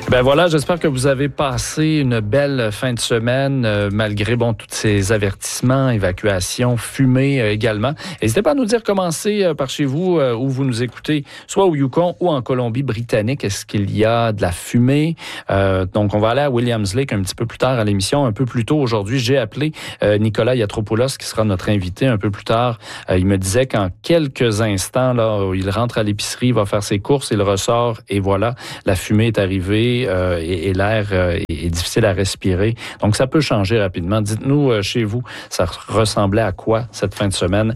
Ben voilà, j'espère que vous avez passé une belle fin de semaine, malgré tous ces avertissements, évacuations, fumée également. N'hésitez pas à nous dire, commencez par chez vous, où vous nous écoutez, soit au Yukon ou en Colombie-Britannique. Est-ce qu'il y a de la fumée? Donc, on va aller à Williams Lake un petit peu plus tard à l'émission. Un peu plus tôt aujourd'hui, j'ai appelé Nicolas Yatropoulos, qui sera notre invité un peu plus tard. Il me disait qu'en quelques instants, là, il rentre à l'épicerie, il va faire ses courses, il ressort et voilà, la fumée est arrivée. Et l'air est difficile à respirer. Donc, ça peut changer rapidement. Dites-nous, chez vous, ça ressemblait à quoi cette fin de semaine?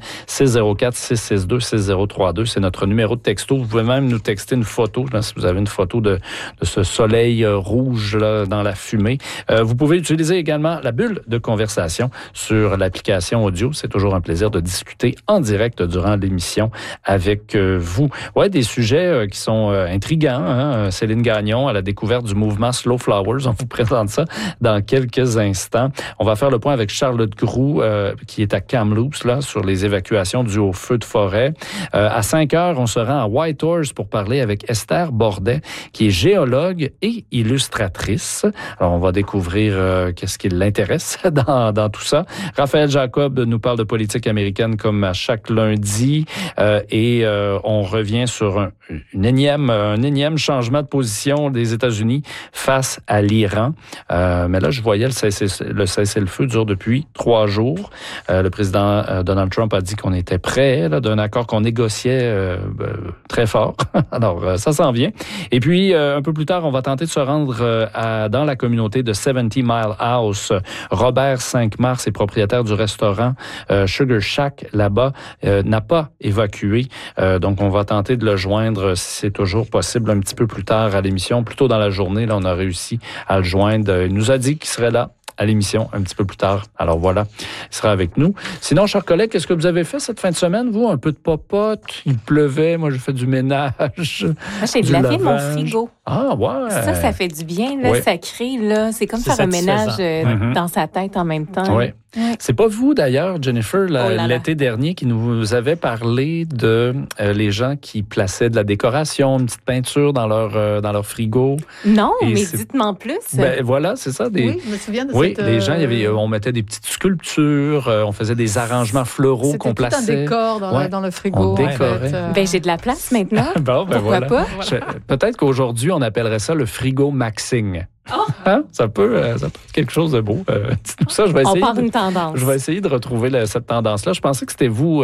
604-662-6032, c'est notre numéro de texto. Vous pouvez même nous texter une photo, là, si vous avez une photo de ce soleil rouge là, dans la fumée. Vous pouvez utiliser également la bulle de conversation sur l'application audio. C'est toujours un plaisir de discuter en direct durant l'émission avec vous. Ouais, des sujets qui sont intrigants. Hein? Céline Gagnon à la découverte du mouvement Slow Flowers. On vous présente ça dans quelques instants. On va faire le point avec Charlotte Groux, qui est à Kamloops, là, sur les évacuations dues au feu de forêt. À 5 heures, on se rend à Whitehorse pour parler avec Esther Bordet, qui est géologue et illustratrice. Alors, on va découvrir qu'est-ce qui l'intéresse dans tout ça. Raphaël Jacob nous parle de politique américaine comme à chaque lundi. Et on revient sur un énième changement de position des États-Unis face à l'Iran. Mais là, je voyais le cessez-le-feu dure depuis 3 jours. Le président Donald Trump a dit qu'on était prêt d'un accord qu'on négociait très fort. Alors, ça s'en vient. Et puis, un peu plus tard, on va tenter de se rendre dans la communauté de 70 Mile House. Robert 5 Mars est propriétaire du restaurant Sugar Shack là-bas, n'a pas évacué. Donc, on va tenter de le joindre, si c'est toujours possible, un petit peu plus tard à l'émission, plutôt dans la journée. Là, on a réussi à le joindre. Il nous a dit qu'il serait là à l'émission un petit peu plus tard. Alors voilà, il sera avec nous. Sinon, chers collègues, qu'est-ce que vous avez fait cette fin de semaine? Vous, un peu de popote, il pleuvait, moi j'ai fait du ménage. Moi, j'ai lavé mon frigo. Ah ouais! Ça fait du bien, là, oui. Ça crée, là. C'est comme faire un ménage dans sa tête en même temps. Oui. Ouais. C'est pas vous, d'ailleurs, Jennifer, l'été dernier, qui nous avait parlé de les gens qui plaçaient de la décoration, une petite peinture dans leur frigo. Non, mais dites-moi en plus. Ben voilà, c'est ça. Oui, je me souviens de Oui, les gens, on mettait des petites sculptures, on faisait des arrangements floraux qu'on plaçait. C'était tout un décor dans le frigo. On décorait. Ben, j'ai de la place maintenant. Bon, ben pourquoi voilà. pas? Peut-être qu'aujourd'hui, on appellerait ça le frigo maxing. Oh. Hein? Ça peut être quelque chose de beau. Dites-nous ça, je vais essayer. On part d'une tendance. Je vais essayer de retrouver cette tendance-là. Je pensais que c'était vous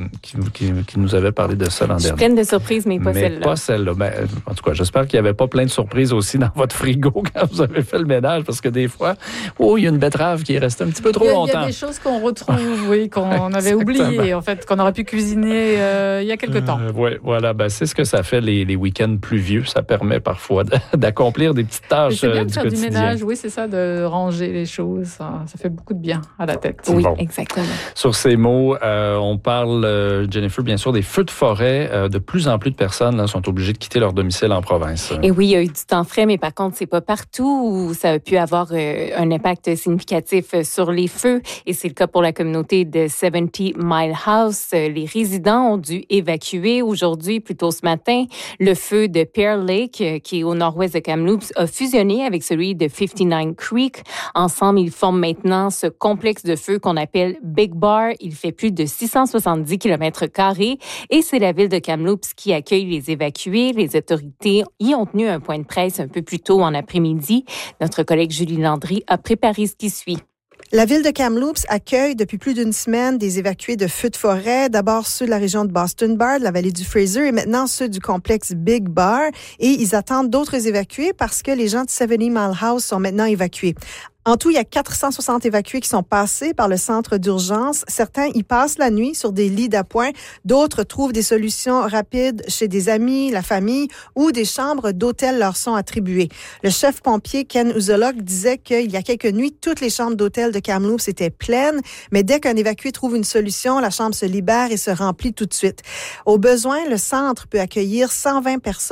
qui nous avez parlé de ça l'an dernier. Je suis pleine de surprises, mais pas celle-là. Pas celle-là. Ben, en tout cas, j'espère qu'il n'y avait pas plein de surprises aussi dans votre frigo quand vous avez fait le ménage, parce que des fois, il y a une betterave qui est restée un petit peu trop longtemps. Il y a des choses qu'on retrouve, qu'on avait oubliées, en fait, qu'on aurait pu cuisiner il y a quelque temps. Oui, voilà. Ben, c'est ce que ça fait les week-ends pluvieux. Ça permet parfois d'accomplir des petites tâches du faire quotidien. Du ménage, oui, c'est ça, de ranger les choses. Ça fait beaucoup de bien à la tête. Oui, exactement. Sur ces mots, on parle, Jennifer, bien sûr, des feux de forêt. De plus en plus de personnes là, sont obligées de quitter leur domicile en province. Et oui, il y a eu du temps frais, mais par contre, c'est pas partout où ça a pu avoir un impact significatif sur les feux. Et c'est le cas pour la communauté de 70 Mile House. Les résidents ont dû évacuer aujourd'hui, plus tôt ce matin. Le feu de Pear Lake, qui est au nord-ouest de Kamloops, a fusionné avec celui de 59 Creek. Ensemble, ils forment maintenant ce complexe de feu qu'on appelle Big Bar. Il fait plus de 670 km² et c'est la ville de Kamloops qui accueille les évacués. Les autorités y ont tenu un point de presse un peu plus tôt en après-midi. Notre collègue Julie Landry a préparé ce qui suit. La ville de Kamloops accueille depuis plus d'une semaine des évacués de feux de forêt. D'abord ceux de la région de Boston Bar, de la vallée du Fraser, et maintenant ceux du complexe Big Bar. Et ils attendent d'autres évacués parce que les gens de 70 Mile House sont maintenant évacués. En tout, il y a 460 évacués qui sont passés par le centre d'urgence. Certains y passent la nuit sur des lits d'appoint. D'autres trouvent des solutions rapides chez des amis, la famille ou des chambres d'hôtel leur sont attribuées. Le chef pompier Ken Uzolok disait qu'il y a quelques nuits, toutes les chambres d'hôtel de Kamloops étaient pleines. Mais dès qu'un évacué trouve une solution, la chambre se libère et se remplit tout de suite. Au besoin, le centre peut accueillir 120 personnes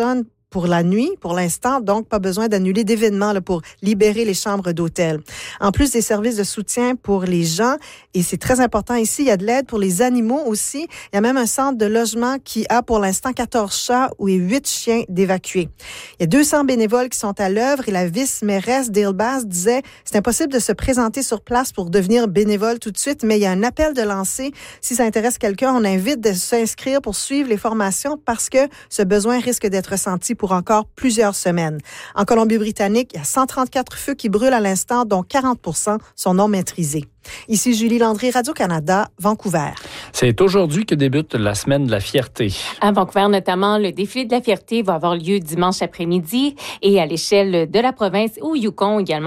pour la nuit, pour l'instant, donc pas besoin d'annuler d'événements là, pour libérer les chambres d'hôtel. En plus des services de soutien pour les gens, et c'est très important ici, il y a de l'aide pour les animaux aussi. Il y a même un centre de logement qui a pour l'instant 14 chats et 8 chiens d'évacuer. Il y a 200 bénévoles qui sont à l'œuvre et la vice-mairesse Dale Bass disait « C'est impossible de se présenter sur place pour devenir bénévole tout de suite, mais il y a un appel de lancer. Si ça intéresse quelqu'un, on invite de s'inscrire pour suivre les formations parce que ce besoin risque d'être ressenti pour encore plusieurs semaines. » En Colombie-Britannique, il y a 134 feux qui brûlent à l'instant, dont 40% sont non maîtrisés. Ici Julie Landry, Radio-Canada, Vancouver. C'est aujourd'hui que débute la Semaine de la fierté. À Vancouver, notamment, le défilé de la fierté va avoir lieu dimanche après-midi et à l'échelle de la province au Yukon également.